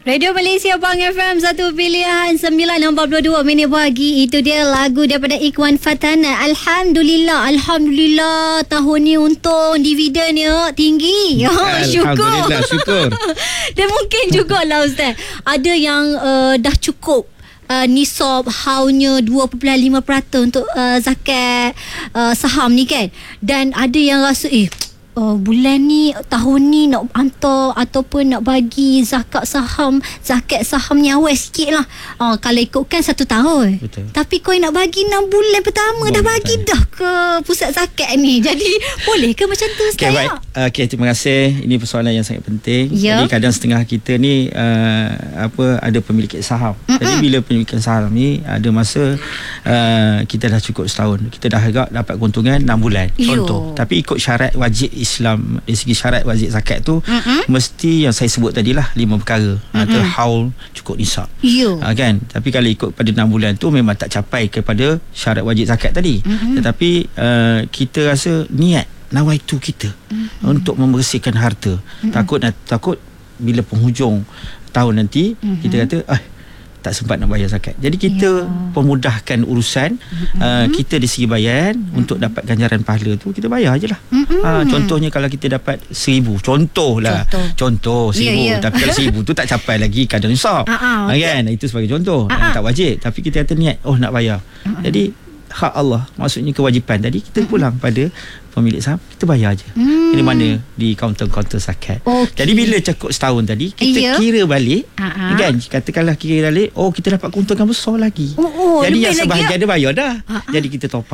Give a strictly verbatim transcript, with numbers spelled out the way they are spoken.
Radio Malaysia Pang F M, satu pilihan sembilan empat puluh dua minit pagi. Itu dia lagu daripada Ikhwan Fatana. Alhamdulillah, Alhamdulillah tahun ni untung dividen ya tinggi. Oh, syukur. Alhamdulillah, syukur. Dan mungkin jugalah Ustaz, ada yang uh, dah cukup Uh, nisab haulnya dua perpuluhan lima peratus untuk uh, zakat uh, saham ni kan. Dan ada yang rasa eh Uh, bulan ni, tahun ni nak hantar ataupun nak bagi zakat saham, zakat saham ni awal sikit lah. Uh, kalau ikutkan satu tahun. Betul. Tapi kau nak bagi enam bulan pertama boleh dah bagi tak? Dah ke pusat zakat ni. Jadi boleh ke macam tu Ustaz? Okay, baik. Uh, okay, terima kasih. Ini persoalan yang sangat penting. Ya. Jadi kadang setengah kita ni uh, apa ada pemilik saham. Mm-mm. Jadi bila pemilik saham ni ada masa uh, kita dah cukup setahun. Kita dah agak dapat keuntungan enam bulan. Contoh. Yo. Tapi ikut syarat wajib Islam, dari segi syarat wajib zakat tu mm-hmm. mesti yang saya sebut tadilah lima perkara mm-hmm. atau haul cukup nisab ha, kan. Tapi kalau ikut pada enam bulan tu memang tak capai kepada syarat wajib zakat tadi mm-hmm. tetapi uh, kita rasa niat nawaitu kita mm-hmm. untuk membersihkan harta mm-hmm. takut takut bila penghujung tahun nanti mm-hmm. kita kata ah tak sempat nak bayar zakat. Jadi kita yeah. pemudahkan urusan mm-hmm. uh, kita di segi bayaran mm-hmm. untuk dapat ganjaran pahala tu kita bayar je lah. Mm-hmm. Uh, contohnya kalau kita dapat seribu, contoh lah. Contoh, contoh seribu. Yeah, yeah. Tapi kalau seribu tu tak capai lagi kadar nisab. Uh-huh, okay. Kan? Itu sebagai contoh. Uh-huh. Tak wajib. Tapi kita kata niat, oh nak bayar. Uh-huh. Jadi hak Allah, maksudnya kewajipan tadi kita pulang uh-huh. pada pemilik saham, kita bayar je. Hmm. Di mana? Di kaunter-kaunter zakat. Okay. Jadi bila cukup setahun tadi, kita yeah. kira balik. Uh-huh. Kan? Katakanlah kira balik, oh kita dapat keuntungan besar lagi. Oh, oh, jadi yang sebahagian dia bayar dah. Uh-huh. Jadi kita top up.